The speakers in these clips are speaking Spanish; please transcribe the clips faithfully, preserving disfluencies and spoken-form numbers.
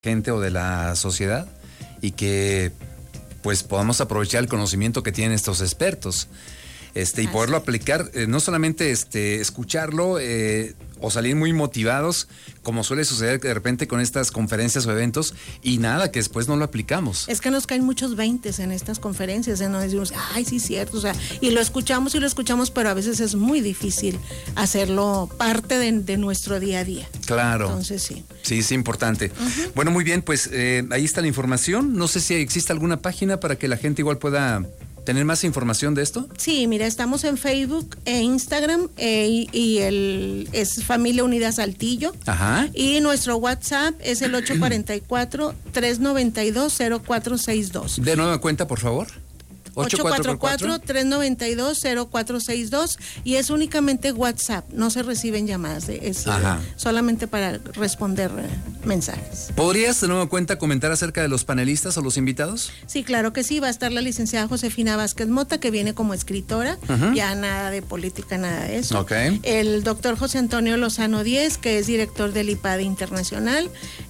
gente o de la sociedad y que pues podamos aprovechar el conocimiento que tienen estos expertos este y Así. poderlo aplicar, eh, no solamente este escucharlo eh, o salir muy motivados, como suele suceder de repente con estas conferencias o eventos, y nada, que después no lo aplicamos. Es que nos caen muchos veintes en estas conferencias, en donde decimos, ay, sí, cierto, o sea, y lo escuchamos y lo escuchamos, pero a veces es muy difícil hacerlo parte de, de nuestro día a día. Claro. Entonces, sí. Sí, es importante. Uh-huh. Bueno, muy bien, pues eh, ahí está la información. No sé si existe alguna página para que la gente igual pueda ¿tener más información de esto? Sí, mira, estamos en Facebook e Instagram eh, y, y el es Familia Unida Saltillo. Ajá. Y nuestro WhatsApp es el ocho cuatro cuatro, tres nueve dos, cero cuatro seis dos. De nueva cuenta, por favor. ocho cuatro cuatro, tres nueve dos, cero cuatro seis dos y es únicamente WhatsApp, no se reciben llamadas, es Ajá. solamente para responder mensajes. ¿Podrías de nueva cuenta comentar acerca de los panelistas o los invitados? Sí, claro que sí, va a estar la licenciada Josefina Vázquez Mota, que viene como escritora, uh-huh. ya nada de política, nada de eso. Okay. El doctor José Antonio Lozano Díez, que es director del I P A D E Internacional,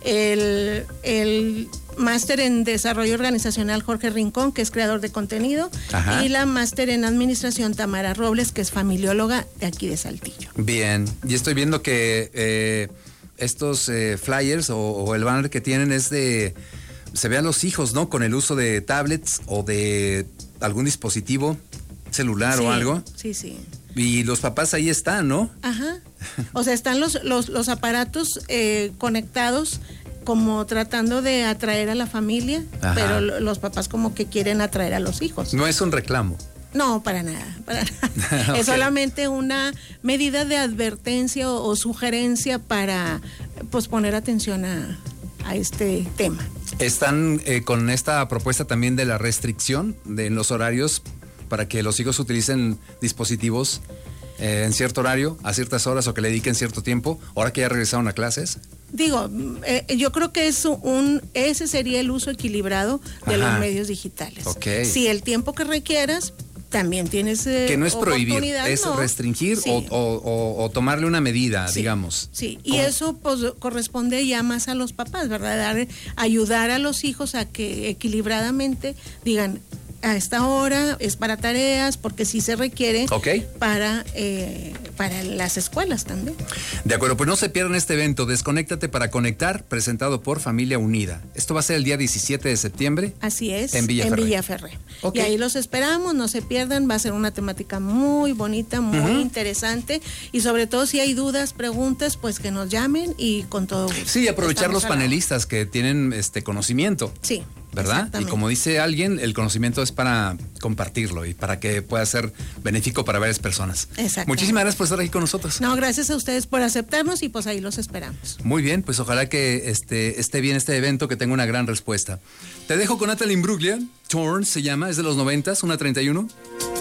el... el máster en desarrollo organizacional Jorge Rincón, que es creador de contenido, Ajá. y la máster en administración Tamara Robles, que es familióloga de aquí de Saltillo. Bien, y estoy viendo que eh, estos eh, flyers o, o el banner que tienen es de, se vean los hijos, ¿no? Con el uso de tablets o de algún dispositivo celular sí, o algo. Sí, sí. Y los papás ahí están, ¿no? Ajá. O sea, están los, los, los aparatos eh, conectados, como tratando de atraer a la familia, Ajá. pero los papás como que quieren atraer a los hijos. No es un reclamo. No, para nada, para nada. Okay. Es solamente una medida de advertencia o, o sugerencia para pues poner atención a, a este tema. ¿Están eh, con esta propuesta también de la restricción de en los horarios para que los hijos utilicen dispositivos eh, en cierto horario, a ciertas horas o que le dediquen cierto tiempo, ahora que ya regresaron a clases? Digo, eh, yo creo que es un, ese sería el uso equilibrado de Ajá. los medios digitales. Okay. Si el tiempo que requieras, también tienes eh, que no es prohibir, es no. restringir sí. o, o, o, o tomarle una medida, sí. digamos. Sí, y ¿Cómo? Eso pues corresponde ya más a los papás, ¿verdad? Dar, ayudar a los hijos a que equilibradamente digan, a esta hora es para tareas, porque sí se requiere okay. para, eh, para las escuelas también. De acuerdo, pues no se pierdan este evento, Desconéctate para Conectar, presentado por Familia Unida. Esto va a ser el día diecisiete de septiembre. Así es, en Villaferré. En Villaferré. Okay. Y ahí los esperamos, no se pierdan, va a ser una temática muy bonita, muy uh-huh. interesante, y sobre todo si hay dudas, preguntas, pues que nos llamen y con todo gusto. Sí, aprovechar los panelistas que tienen este conocimiento. Sí. ¿Verdad? Y como dice alguien, el conocimiento es para compartirlo y para que pueda ser benéfico para varias personas. Exacto. Muchísimas gracias por estar aquí con nosotros. No, gracias a ustedes por aceptarnos y pues ahí los esperamos. Muy bien, pues ojalá que este, esté bien este evento, que tenga una gran respuesta. Te dejo con Natalie Imbruglia, Torn se llama, es de los noventas, una treinta y uno.